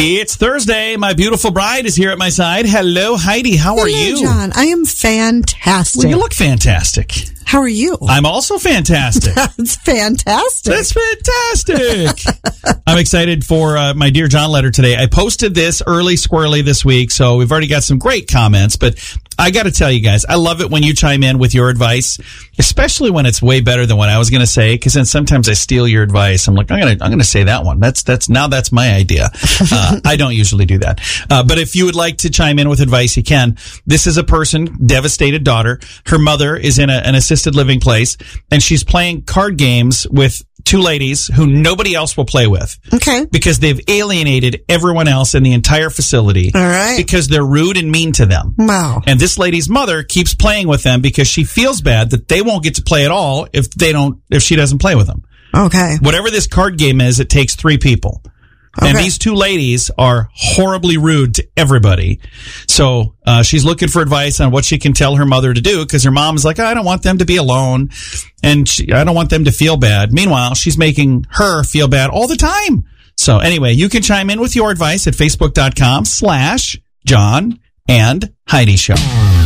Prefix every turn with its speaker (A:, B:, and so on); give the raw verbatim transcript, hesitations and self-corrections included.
A: It's Thursday. My beautiful bride is here at my side. Hello, Heidi. How are
B: Hello,
A: you?
B: John. I am fantastic.
A: Well, you look fantastic.
B: How are you?
A: I'm also fantastic.
B: That's fantastic.
A: That's fantastic. I'm excited for uh, my Dear John letter today. I posted this early squirrely this week, so we've already got some great comments, but I got to tell you guys, I love it when you chime in with your advice, especially when it's way better than what I was going to say, because then sometimes I steal your advice. I'm like, I'm going to I'm going to say that one. That's that's now that's my idea. Uh, I don't usually do that. Uh, but if you would like to chime in with advice, you can. This is a person, devastated daughter. Her mother is in a, an assisted living place, and she's playing card games with two ladies who nobody else will play with.
B: Okay.
A: Because they've alienated everyone else in the entire facility.
B: All right.
A: Because they're rude and mean to them.
B: Wow.
A: And this lady's mother keeps playing with them because she feels bad that they won't get to play at all if they don't, if she doesn't play with them.
B: Okay.
A: Whatever this card game is, it takes three people.
B: Okay.
A: And these two ladies are horribly rude to everybody. So uh, she's looking for advice on what she can tell her mother to do, because her mom's like, I don't want them to be alone, and she, I don't want them to feel bad. Meanwhile, she's making her feel bad all the time. So anyway, you can chime in with your advice at facebook.com slash John and Heidi Show.